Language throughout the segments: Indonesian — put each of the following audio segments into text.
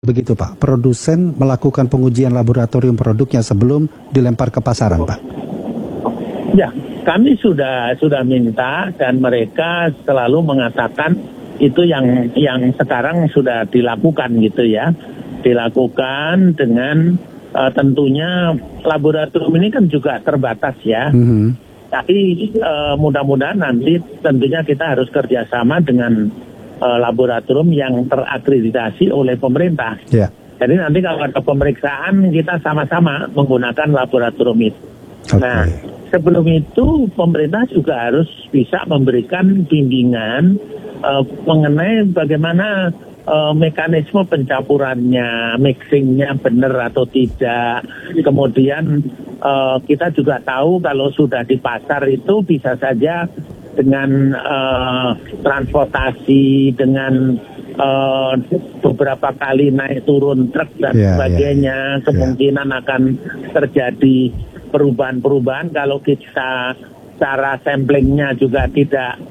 Begitu Pak, produsen melakukan pengujian laboratorium produknya sebelum dilempar ke pasaran Pak? Ya, kami sudah minta dan mereka selalu mengatakan itu yang sekarang sudah dilakukan gitu ya. Dilakukan dengan tentunya laboratorium ini kan juga terbatas ya. Tapi mudah-mudahan nanti tentunya kita harus kerjasama dengan laboratorium yang terakreditasi oleh pemerintah. Yeah. Jadi nanti kalau ada pemeriksaan kita sama-sama menggunakan laboratorium itu. Okay. Nah, sebelum itu pemerintah juga harus bisa memberikan bimbingan mengenai bagaimana mekanisme pencampurannya, mixingnya benar atau tidak. Kemudian kita juga tahu kalau sudah di pasar itu bisa saja dengan transportasi, dengan beberapa kali naik turun truk dan sebagainya, kemungkinan akan terjadi perubahan-perubahan kalau kita cara samplingnya juga tidak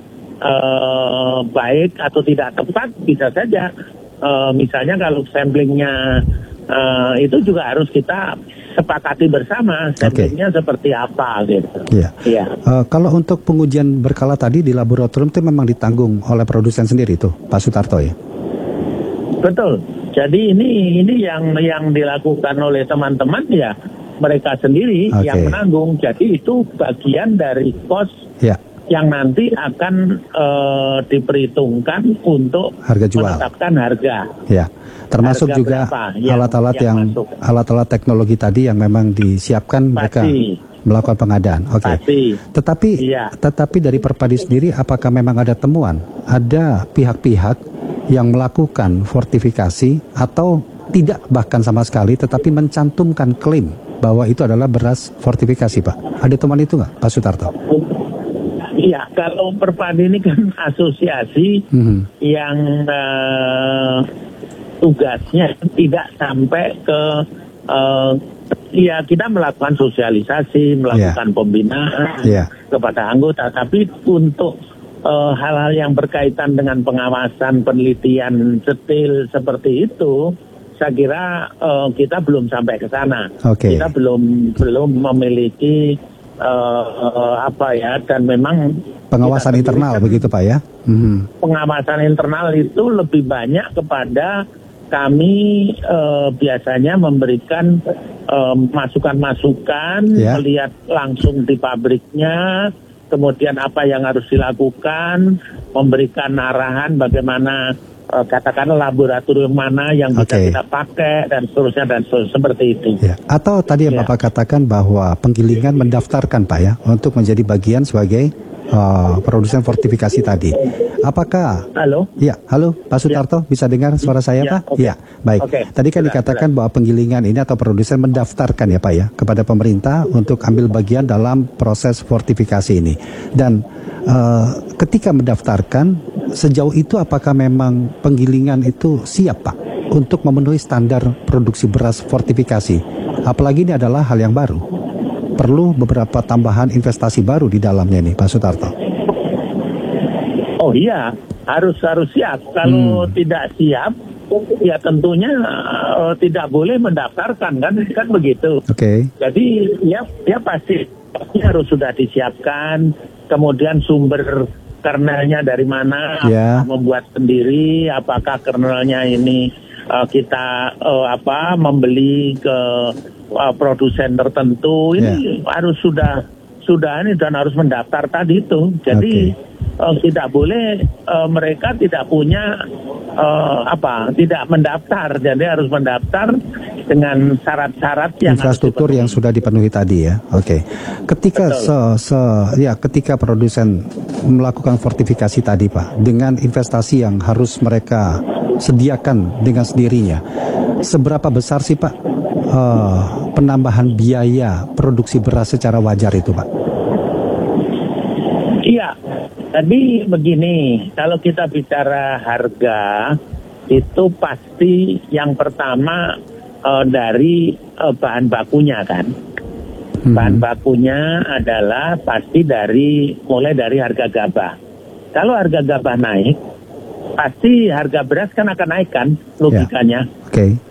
baik atau tidak tepat, bisa saja misalnya kalau samplingnya itu juga harus kita sepakati bersama samplingnya seperti apa gitu. Iya. Kalau untuk pengujian berkala tadi di laboratorium itu memang ditanggung oleh produsen sendiri tuh, Pak Sutarto ya? Betul. Jadi ini yang dilakukan oleh teman-teman ya mereka sendiri yang menanggung. Jadi itu bagian dari kos yang nanti akan diperhitungkan untuk harga jual, menetapkan harga. Ya, termasuk harga juga alat-alat teknologi tadi yang memang disiapkan mereka melakukan pengadaan. Tetapi dari Perpadi sendiri, apakah memang ada temuan, ada pihak-pihak yang melakukan fortifikasi atau tidak bahkan sama sekali, tetapi mencantumkan klaim bahwa itu adalah beras fortifikasi, Pak? Ada temuan itu nggak, Pak Sutarto? Iya, kalau Perpadi ini kan asosiasi yang tugasnya tidak sampai ke kita melakukan sosialisasi, melakukan pembinaan kepada anggota, tapi untuk hal-hal yang berkaitan dengan pengawasan, penelitian detail seperti itu, saya kira kita belum sampai ke sana. Kita belum memiliki dan memang pengawasan internal begitu Pak ya? Pengawasan internal itu lebih banyak kepada kami biasanya memberikan masukan-masukan, melihat langsung di pabriknya, kemudian apa yang harus dilakukan, memberikan arahan bagaimana katakanlah laboratorium mana yang bisa kita pakai dan seterusnya seperti itu. Atau tadi yang Bapak katakan bahwa penggilingan mendaftarkan Pak ya untuk menjadi bagian sebagai produsen fortifikasi tadi. Apakah? Halo? Ya, halo Pak Sutarto, bisa dengar suara saya Pak? Ya, baik. Tadi kan dikatakan bahwa penggilingan ini atau produsen mendaftarkan ya Pak ya kepada pemerintah untuk ambil bagian dalam proses fortifikasi ini. Dan ketika mendaftarkan, sejauh itu apakah memang penggilingan itu siap Pak untuk memenuhi standar produksi beras fortifikasi? Apalagi ini adalah hal yang baru. Perlu beberapa tambahan investasi baru di dalamnya nih Pak Sutarto. Oh iya, harus siap. Kalau tidak siap, ya tentunya tidak boleh mendaftarkan kan begitu. Jadi ya pasti harus sudah disiapkan. Kemudian sumber kernelnya dari mana, membuat sendiri, apakah kernelnya ini kita membeli ke produsen tertentu, ini harus sudah ini dan harus mendaftar tadi itu. Jadi tidak boleh mereka tidak punya tidak mendaftar, jadi harus mendaftar dengan syarat-syarat yang infrastruktur yang sudah dipenuhi tadi ya. Ketika ketika produsen melakukan fortifikasi tadi Pak, dengan investasi yang harus mereka sediakan dengan sendirinya, seberapa besar sih Pak penambahan biaya produksi beras secara wajar itu Pak? Iya, tadi begini, kalau kita bicara harga itu pasti yang pertama dari bahan bakunya kan. Bahan bakunya adalah pasti mulai dari harga gabah. Kalau harga gabah naik, pasti harga beras kan akan naik kan logikanya. Oke.